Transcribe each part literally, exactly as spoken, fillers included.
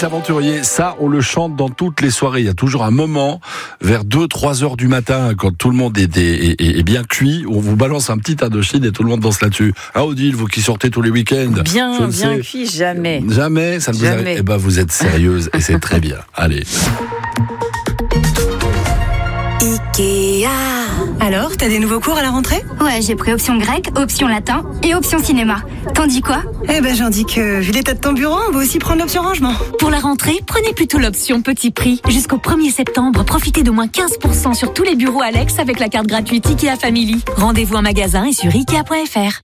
Aventurier, ça on le chante dans toutes les soirées. Il y a toujours un moment vers deux trois heures du matin quand tout le monde est, est, est, est bien cuit, on vous balance un petit Indochine et tout le monde danse là-dessus. Ah Odile, vous qui sortez tous les week-ends, bien bien cuit, jamais jamais ça ne vous jamais. arrive. Eh ben vous êtes sérieuse et c'est très bien. Allez. Ikea. Alors, t'as des nouveaux cours à la rentrée ? Ouais, j'ai pris option grec, option latin et option cinéma. T'en dis quoi ? Eh ben, j'en dis que, vu l'état de ton bureau, on va aussi prendre l'option rangement. Pour la rentrée, prenez plutôt l'option petit prix. Jusqu'au premier septembre, profitez d'au moins quinze pour cent sur tous les bureaux Alex avec la carte gratuite Ikea Family. Rendez-vous en magasin et sur ikea point f r.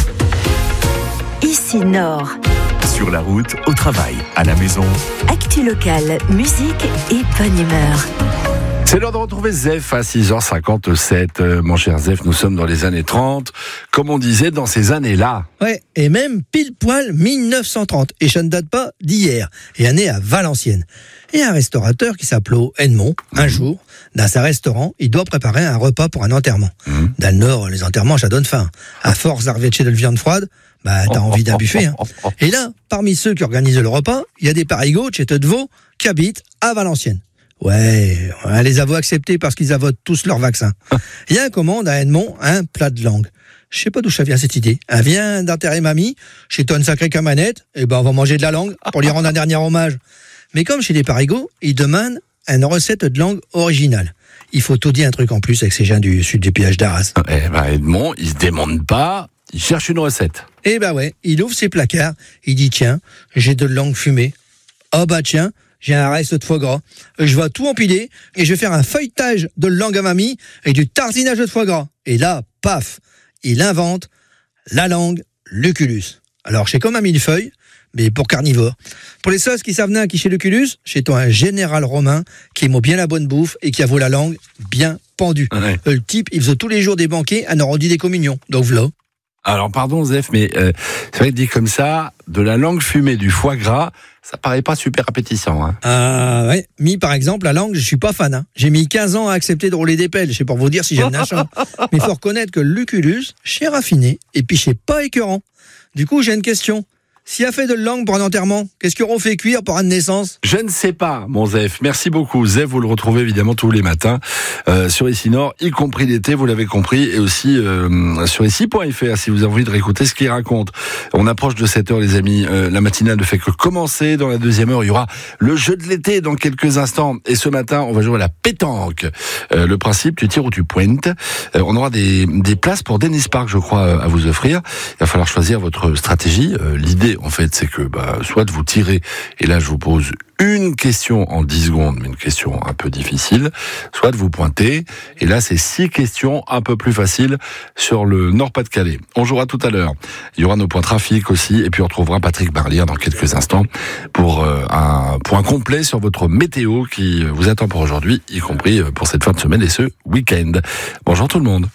Ici Nord. Sur la route, au travail, à la maison. Actu locale, musique et bonne humeur. C'est l'heure de retrouver Zef à six heures cinquante-sept. Euh, mon cher Zef, nous sommes dans les années trente, comme on disait dans ces années-là. Ouais, et même pile poil mille neuf cent trente. Et ça ne date pas d'hier. Et on est à Valenciennes. Et un restaurateur qui s'appelait Edmond, mmh. un jour, dans sa restaurant, il doit préparer un repas pour un enterrement. Mmh. Dans le Nord, les enterrements, ça donne faim. À force d'arriver de viande froide, bah, t'as envie d'un buffet. Hein. Et là, parmi ceux qui organisent le repas, il y a des parigots de chez Teudevaux qui habitent à Valenciennes. Ouais, on les a acceptés parce qu'ils avotent tous leur vaccin. Il y a un commande à Edmond, un plat de langue. Je sais pas d'où ça vient cette idée. Elle vient d'enterrer mamie, chez Tonne Sacré comme manette, et ben on va manger de la langue pour lui rendre un dernier hommage. Mais comme chez les parigots, ils demandent une recette de langue originale. Il faut tout dire un truc en plus avec ces gens du sud du péage d'Arras. Eh ben Edmond, il se démonte pas, il cherche une recette. Eh ben ouais, il ouvre ses placards, il dit tiens, j'ai de langue fumée. Oh bah tiens, j'ai un reste de foie gras. Je vais tout empiler et je vais faire un feuilletage de langue à mamie et du tartinage de foie gras. Et là, paf, il invente la langue Lucullus. Alors, c'est comme un millefeuille, mais pour carnivore. Pour les sauces qui savent nain qui chez Lucullus, chez toi un général romain qui aime bien la bonne bouffe et qui avoue la langue bien pendue. Ouais. Le type, il faisait tous les jours des banquets à Normandie des communions. Donc voilà. Alors pardon Zef, mais euh, c'est vrai que dit comme ça, de la langue fumée, du foie gras, ça paraît pas super appétissant. Hein. Ah ouais, mis par exemple la langue, je suis pas fan. Hein. J'ai mis quinze ans à accepter de rouler des pelles, c'est pour vous dire si j'aime l'achat. Mais il faut reconnaître que Lucullus, c'est raffiné, et puis c'est pas écœurant. Du coup, j'ai une question. S'il a fait de langue pour un enterrement, qu'est-ce qu'ils auront fait cuire pour une naissance ? Je ne sais pas, mon Zef. Merci beaucoup. Zef, vous le retrouvez évidemment tous les matins euh, sur Ici Nord, y compris l'été, vous l'avez compris, et aussi euh, sur ici point f r si vous avez envie de réécouter ce qu'il raconte. On approche de sept heures, les amis. Euh, la matinale ne fait que commencer. Dans la deuxième heure, il y aura le jeu de l'été dans quelques instants. Et ce matin, on va jouer à la pétanque. Euh, le principe, tu tires ou tu pointes. Euh, on aura des, des places pour Dennis Park, je crois, à vous offrir. Il va falloir choisir votre stratégie. Euh, l'idée, en fait, c'est que bah, soit vous tirez, et là je vous pose une question en dix secondes, mais une question un peu difficile, soit vous pointez, et là c'est six questions un peu plus faciles sur le Nord-Pas-de-Calais. On jouera tout à l'heure. Il y aura nos points trafic aussi, et puis on retrouvera Patrick Barlière dans quelques instants pour euh, un point complet sur votre météo qui vous attend pour aujourd'hui, y compris pour cette fin de semaine et ce week-end. Bonjour tout le monde.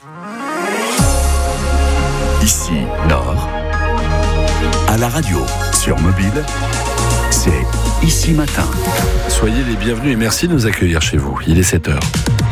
Ici Nord. À la radio, sur mobile, c'est Ici Matin. Soyez les bienvenus et merci de nous accueillir chez vous. Il est sept heures.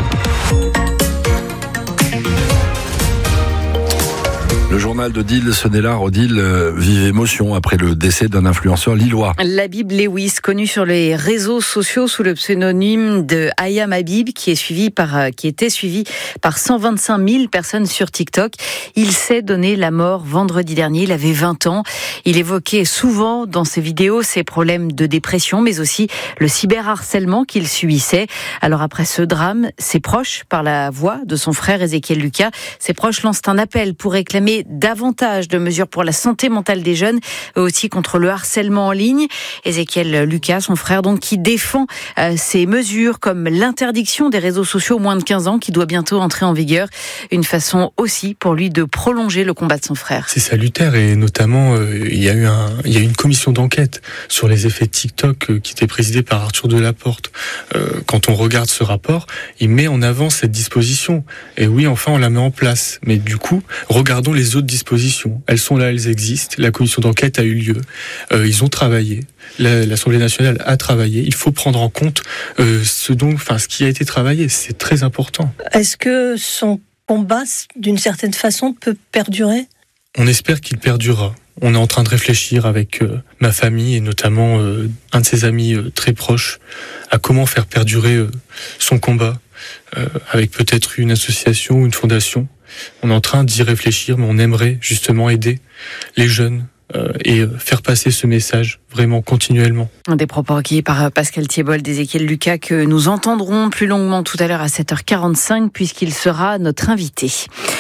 Le journal d'Odile Senelard. Odile euh, vive émotion après le décès d'un influenceur lillois. Labib Lewis, connu sur les réseaux sociaux sous le pseudonyme de Ayam Habib, qui est suivi par, euh, qui était suivi par cent vingt-cinq mille personnes sur TikTok. Il s'est donné la mort vendredi dernier. Il avait vingt ans. Il évoquait souvent dans ses vidéos ses problèmes de dépression, mais aussi le cyberharcèlement qu'il subissait. Alors après ce drame, ses proches, par la voix de son frère Ézéchiel Lucas, ses proches lancent un appel pour réclamer davantage de mesures pour la santé mentale des jeunes, aussi contre le harcèlement en ligne. Ézéchiel Lucas, son frère, donc, qui défend euh, ces mesures comme l'interdiction des réseaux sociaux aux moins de quinze ans, qui doit bientôt entrer en vigueur. Une façon aussi pour lui de prolonger le combat de son frère. C'est salutaire, et notamment euh, il y a eu un, il y a eu une commission d'enquête sur les effets de TikTok euh, qui était présidée par Arthur Delaporte. Euh, quand on regarde ce rapport, il met en avant cette disposition. Et oui, enfin, on la met en place. Mais du coup, regardons les autres dispositions. Elles sont là, elles existent. La commission d'enquête a eu lieu. Euh, ils ont travaillé. La, L'Assemblée nationale a travaillé. Il faut prendre en compte euh, ce dont, enfin, ce qui a été travaillé. C'est très important. Est-ce que son combat, d'une certaine façon, peut perdurer ? On espère qu'il perdurera. On est en train de réfléchir avec euh, ma famille et notamment euh, un de ses amis euh, très proches à comment faire perdurer euh, son combat euh, avec peut-être une association ou une fondation. On est en train d'y réfléchir, mais on aimerait justement aider les jeunes euh, et faire passer ce message vraiment continuellement. Des propos recueillis par Pascal Thiébault d'Ézéchiel Lucas que nous entendrons plus longuement tout à l'heure à sept heures quarante-cinq puisqu'il sera notre invité.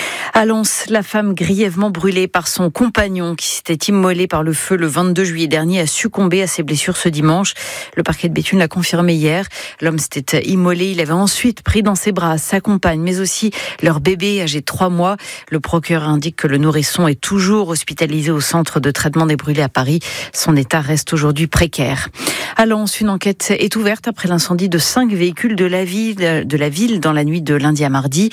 À Lens, la femme grièvement brûlée par son compagnon qui s'était immolé par le feu le vingt-deux juillet dernier a succombé à ses blessures ce dimanche. Le parquet de Béthune l'a confirmé hier. L'homme s'était immolé. Il avait ensuite pris dans ses bras sa compagne, mais aussi leur bébé âgé de trois mois. Le procureur indique que le nourrisson est toujours hospitalisé au centre de traitement des brûlés à Paris. Son état reste aujourd'hui précaire. À Lens, une enquête est ouverte après l'incendie de cinq véhicules de la ville, de la ville dans la nuit de lundi à mardi.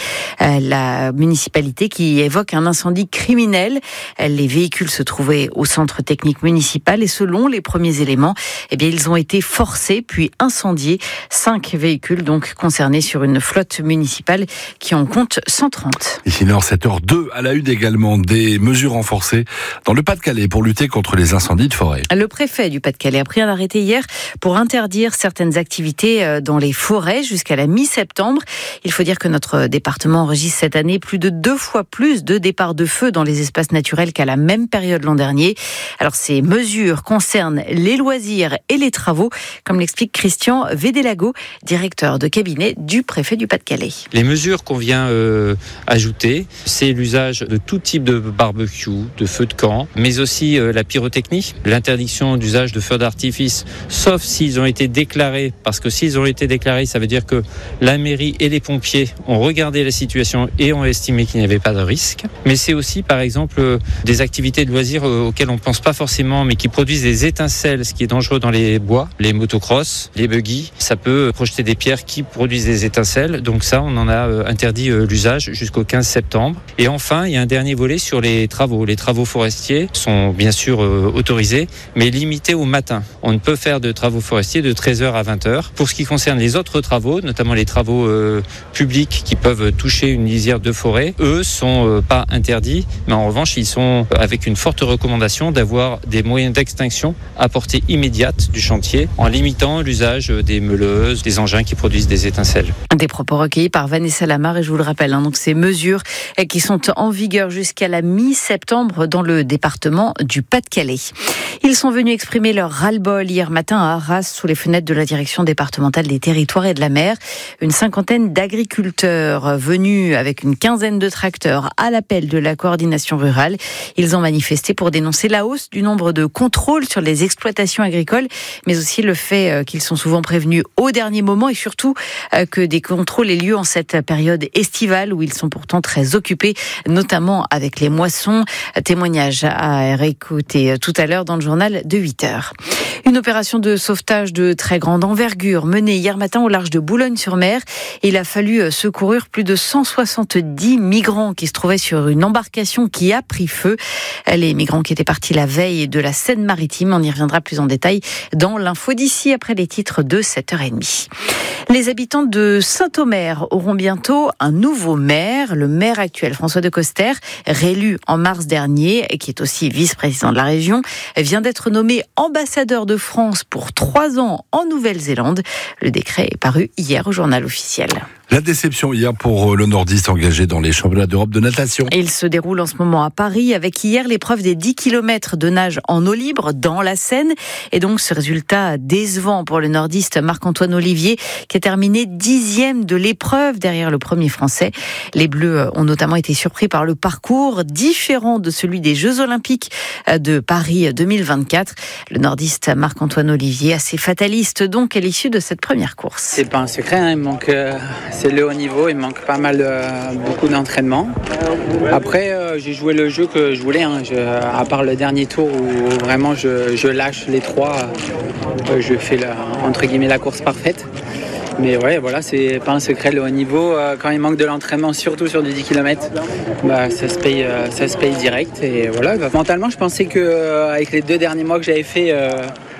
La municipalité qui évoque un incendie criminel. Les véhicules se trouvaient au centre technique municipal et selon les premiers éléments, eh bien, ils ont été forcés puis incendiés. Cinq véhicules donc concernés sur une flotte municipale qui en compte cent trente. Ici Nord, sept heures deux à la une également, des mesures renforcées dans le Pas-de-Calais pour lutter contre les incendies de forêt. Le préfet du Pas-de-Calais a pris un arrêté hier pour interdire certaines activités dans les forêts jusqu'à la mi-septembre. Il faut dire que notre département enregistre cette année plus de deux fois plus de départs de feu dans les espaces naturels qu'à la même période l'an dernier. Alors ces mesures concernent les loisirs et les travaux, comme l'explique Christian Védélago, directeur de cabinet du préfet du Pas-de-Calais. Les mesures qu'on vient euh, ajouter, c'est l'usage de tout type de barbecue, de feux de camp, mais aussi euh, la pyrotechnie, l'interdiction d'usage de feux d'artifice, sauf s'ils ont été déclarés, parce que s'ils ont été déclarés, ça veut dire que la mairie et les pompiers ont regardé la situation et ont estimé qu'il n'y avait pas de risque. Mais c'est aussi, par exemple, euh, des activités de loisirs euh, auxquelles on ne pense pas forcément, mais qui produisent des étincelles, ce qui est dangereux dans les bois, les motocross, les buggy. Ça peut projeter des pierres qui produisent des étincelles. Donc ça, on en a euh, interdit euh, l'usage jusqu'au quinze septembre. Et enfin, il y a un dernier volet sur les travaux. Les travaux forestiers sont bien sûr euh, autorisés, mais limités au matin. On ne peut faire de travaux forestiers de treize heures à vingt heures. Pour ce qui concerne les autres travaux, notamment les travaux euh, publics qui peuvent toucher une lisière de forêt, eux sont euh, pas interdits, mais en revanche, ils sont avec une forte recommandation d'avoir des moyens d'extinction à portée immédiate du chantier en limitant l'usage des meuleuses, des engins qui produisent des étincelles. Des propos recueillis par Vanessa Lamar et je vous le rappelle, hein, donc ces mesures qui sont en vigueur jusqu'à la mi-septembre dans le département du Pas-de-Calais. Ils sont venus exprimer leur ras-le-bol hier matin à Arras sous les fenêtres de la direction départementale des territoires et de la mer. Une cinquantaine d'agriculteurs venus avec une quinzaine de tracteurs à l'appel de la coordination rurale. Ils ont manifesté pour dénoncer la hausse du nombre de contrôles sur les exploitations agricoles, mais aussi le fait qu'ils sont souvent prévenus au dernier moment et surtout que des contrôles aient lieu en cette période estivale où ils sont pourtant très occupés, notamment avec les moissons. Témoignage à réécouter tout à l'heure dans le journal de huit heures. Une opération de sauvetage de très grande envergure menée hier matin au large de Boulogne-sur-Mer. Il a fallu secourir plus de cent soixante-dix migrants qui se trouvaient sur une embarcation qui a pris feu. Les migrants qui étaient partis la veille de la Seine-Maritime. On y reviendra plus en détail dans l'info d'ici après les titres de sept heures trente. Les habitants de Saint-Omer auront bientôt un nouveau maire. Le maire actuel, François Decoster, réélu en mars dernier, qui est aussi vice-président de la région, vient d'être nommé ambassadeur de France pour trois ans en Nouvelle-Zélande. Le décret est paru hier au journal officiel. La déception hier pour le nordiste engagé dans les championnats d'Europe de natation. Il se déroule en ce moment à Paris avec hier l'épreuve des dix kilomètres de nage en eau libre dans la Seine. Et donc ce résultat décevant pour le nordiste Marc-Antoine Olivier qui a terminé dixième de l'épreuve derrière le premier français. Les Bleus ont notamment été surpris par le parcours différent de celui des Jeux Olympiques de Paris deux mille vingt-quatre. Le nordiste Marc-Antoine Olivier assez fataliste donc à l'issue de cette première course. C'est pas un secret, hein, il manque... Euh... C'est le haut niveau, il manque pas mal, euh, beaucoup d'entraînement. Après, euh, j'ai joué le jeu que je voulais, hein. je, à part le dernier tour où vraiment je, je lâche les trois, euh, je fais la, entre guillemets la course parfaite. Mais ouais, voilà, c'est pas un secret, le haut niveau, euh, quand il manque de l'entraînement, surtout sur du dix kilomètres, bah, ça, se paye, euh, ça se paye direct. Et voilà, bah, mentalement, je pensais qu'avec euh, les deux derniers mois que j'avais fait, euh,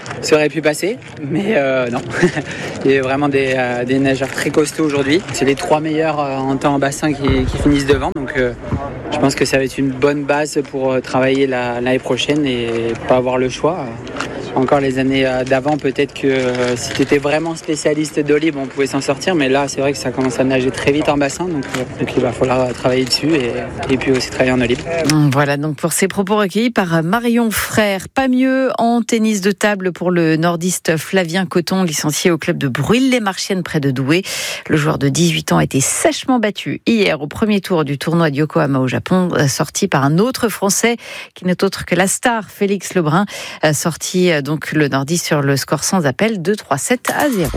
ça aurait pu passer, mais euh, non. Il y a vraiment des, euh, des nageurs très costauds aujourd'hui. C'est les trois meilleurs euh, en temps en bassin qui, qui finissent devant, donc euh, je pense que ça va être une bonne base pour euh, travailler la, l'année prochaine et pas avoir le choix. Encore les années d'avant, peut-être que euh, si tu étais vraiment spécialiste d'eau libre, on pouvait s'en sortir, mais là c'est vrai que ça commence à nager très vite en bassin, donc, euh, donc il va falloir travailler dessus et, et puis aussi travailler en eau libre. Voilà donc pour ces propos recueillis par Marion Frère. Pas mieux en tennis de table pour le nordiste Flavien Coton, licencié au club de Brûle-les-Marchiennes près de Douai. Le joueur de dix-huit ans a été sèchement battu hier au premier tour du tournoi de Yokohama au Japon, sorti par un autre Français qui n'est autre que la star Félix Lebrun, sorti donc le nordiste sur le score sans appel de trois sept à zéro.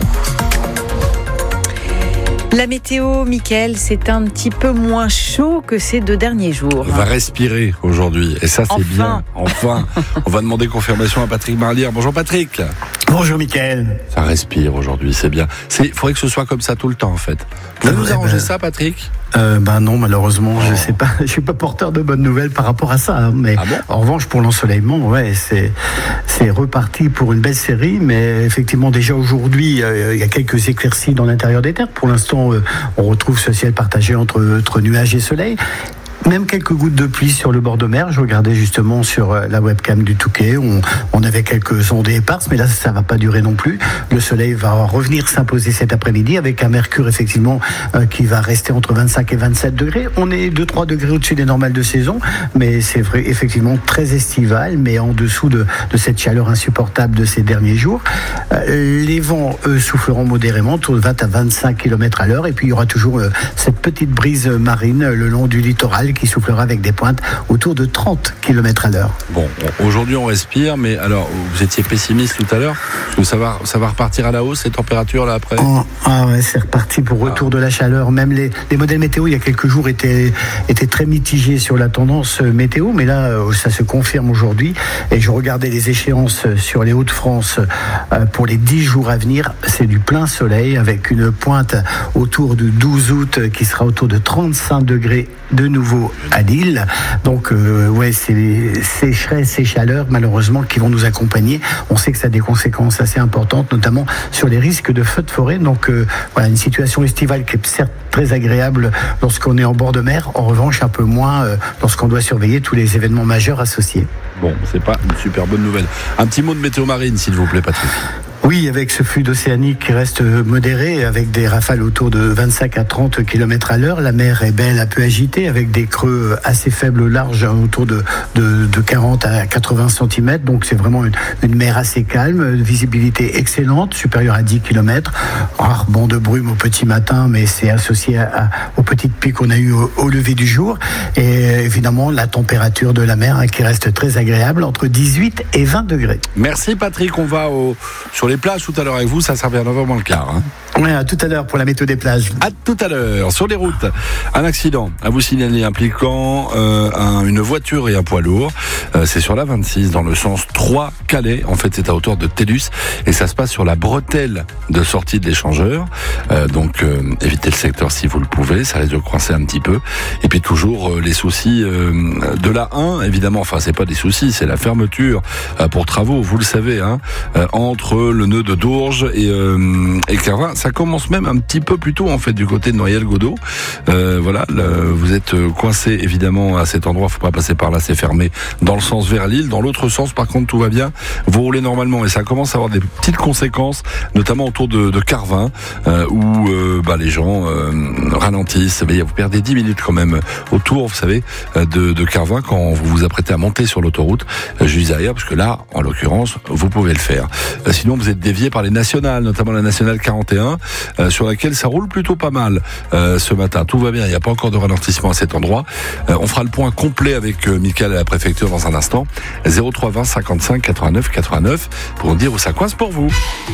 La météo, Mickaël, c'est un petit peu moins chaud que ces deux derniers jours. On va respirer aujourd'hui, et ça c'est enfin. bien. Enfin, on va demander confirmation à Patrick Marlière. Bonjour Patrick. Bonjour Mickaël. Ça respire aujourd'hui, c'est bien. Il faudrait que ce soit comme ça tout le temps en fait. Vous nous arrangez ben, ça, Patrick euh, Ben non, malheureusement, oh. je sais pas. Je suis pas porteur de bonnes nouvelles par rapport à ça. Hein, mais ah bon en revanche, pour l'ensoleillement, ouais, c'est c'est reparti pour une belle série. Mais effectivement, déjà aujourd'hui, euh, il y a quelques éclaircies dans l'intérieur des terres. Pour l'instant, euh, on retrouve ce ciel partagé entre, entre nuages et soleil. Même quelques gouttes de pluie sur le bord de mer. Je regardais justement sur la webcam du Touquet. On, on avait quelques ondées éparses, mais là, ça va pas durer non plus. Le soleil va revenir s'imposer cet après-midi avec un mercure, effectivement, euh, qui va rester entre vingt-cinq et vingt-sept degrés. On est deux à trois degrés au-dessus des normales de saison, mais c'est vrai, effectivement, très estival, mais en dessous de, de cette chaleur insupportable de ces derniers jours. Euh, les vents, eux, souffleront modérément, autour de vingt à vingt-cinq kilomètres à l'heure, et puis il y aura toujours euh, cette petite brise marine le long du littoral qui soufflera avec des pointes autour de trente kilomètres à l'heure. Bon, aujourd'hui on respire, mais alors vous étiez pessimiste tout à l'heure, ça va, ça va repartir à la hausse ces températures là après oh, Ah ouais, c'est reparti pour retour ah. de la chaleur. Même les, les modèles météo il y a quelques jours étaient, étaient très mitigés sur la tendance météo, mais là ça se confirme aujourd'hui. Et je regardais les échéances sur les Hauts-de-France pour les dix jours à venir, c'est du plein soleil avec une pointe autour du douze août qui sera autour de trente-cinq degrés de nouveau à Lille. Donc euh, ouais, c'est les sécheresses et chaleurs malheureusement qui vont nous accompagner. On sait que ça a des conséquences assez importantes, notamment sur les risques de feux de forêt. Donc euh, voilà, une situation estivale qui est certes très agréable lorsqu'on est en bord de mer, en revanche un peu moins euh, lorsqu'on doit surveiller tous les événements majeurs associés. Bon, c'est pas une super bonne nouvelle. Un petit mot de météo marine, s'il vous plaît, Patrick. Oui, avec ce flux océanique qui reste modéré, avec des rafales autour de vingt-cinq à trente kilomètres à l'heure. La mer est belle, un peu agitée, avec des creux assez faibles, larges, autour de, de, de quarante à quatre-vingts centimètres. Donc c'est vraiment une, une mer assez calme, visibilité excellente, supérieure à dix kilomètres. Rare banc de brume au petit matin, mais c'est associé à, à, aux petites pluies qu'on a eues au, au lever du jour. Et évidemment, la température de la mer hein, qui reste très agréable, entre dix-huit et vingt degrés. Merci Patrick, on va au, sur les plages tout à l'heure avec vous, ça sert à neuf heures moins le quart. Hein. Ouais, à tout à l'heure pour la météo des plages. À tout à l'heure. Sur les routes, un accident à vous signaler impliquant euh, un, une voiture et un poids lourd. Euh, c'est sur la vingt-six dans le sens Troyes-Calais. En fait, c'est à hauteur de Télus et ça se passe sur la bretelle de sortie de l'échangeur. Euh, donc, euh, évitez le secteur si vous le pouvez. Ça risque de coincer un petit peu. Et puis toujours euh, les soucis euh, de la un, évidemment. Enfin, c'est pas des soucis, c'est la fermeture euh, pour travaux. Vous le savez, hein, euh, entre le nœud de Dourges et, euh, et Clervin. Ça commence même un petit peu plus tôt en fait du côté de Noyelles-Godault. Euh, voilà, le, vous êtes coincé évidemment à cet endroit. Faut pas passer par là, c'est fermé dans le sens vers Lille. Dans l'autre sens, par contre, tout va bien. Vous roulez normalement et ça commence à avoir des petites conséquences, notamment autour de, de Carvin, euh, où euh, bah, les gens euh, ralentissent. Mais vous perdez dix minutes quand même autour, vous savez, de, de Carvin quand vous vous apprêtez à monter sur l'autoroute euh, juste derrière, parce que là, en l'occurrence, vous pouvez le faire. Euh, sinon, vous êtes dévié par les nationales, notamment la nationale quarante et un. Euh, sur laquelle ça roule plutôt pas mal euh, ce matin. Tout va bien, il n'y a pas encore de ralentissement à cet endroit. Euh, on fera le point complet avec euh, Mickaël à la préfecture dans un instant. zéro trois vingt cinquante-cinq quatre-vingt-neuf quatre-vingt-neuf pour nous dire où ça coince pour vous.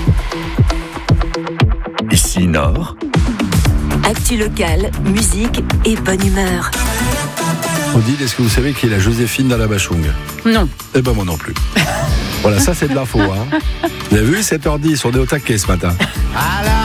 Ici Nord. Actu locale, musique et bonne humeur. Odile, est-ce que vous savez qui est la Joséphine d'Alabachung ? Non. Eh ben moi non plus. Voilà, ça c'est de l'info. Hein. Vous avez vu, sept heures dix, on est au taquet ce matin.